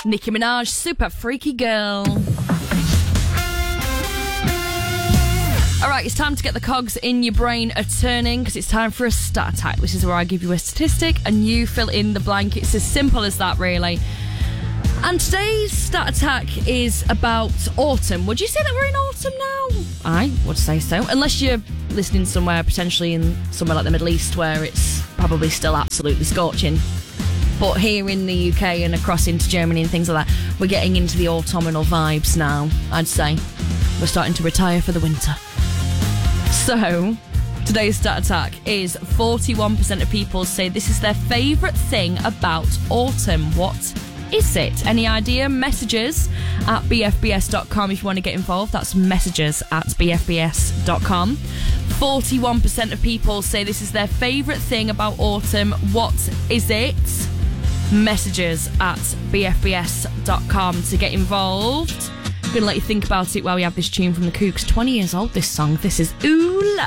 Nicki Minaj, Super Freaky Girl. All right, it's time to get the cogs in your brain a-turning because it's time for a stat attack. This is where I give you a statistic and you fill in the blank. It's as simple as that, really. And today's stat attack is about autumn. Would you say that we're in autumn now? I would say so. Unless you're listening somewhere, potentially in somewhere like the Middle East, where it's probably still absolutely scorching. But here in the UK and across into Germany and things like that, we're getting into the autumnal vibes now, I'd say. We're starting to retire for the winter. So, today's stat attack is 41% of people say this is their favourite thing about autumn. What is it? Any idea? Messages at bfbs.com if you want to get involved. That's messages at bfbs.com. 41% of people say this is their favourite thing about autumn. What is it? Messages at bfbs.com to get involved. I'm going to let you think about it while we have this tune from the Kooks. 20 years old, this song. This is Ooh La.